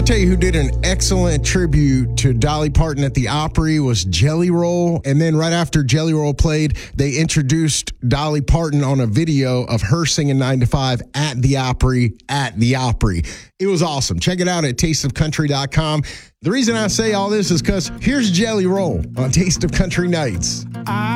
tell you who did an excellent tribute to Dolly Parton at the Opry was Jelly Roll. And then right after Jelly Roll played, they introduced Dolly Parton on a video of her singing 9 to 5 at the Opry, It was awesome. Check it out at tasteofcountry.com. The reason I say all this is because here's Jelly Roll on Taste of Country Nights.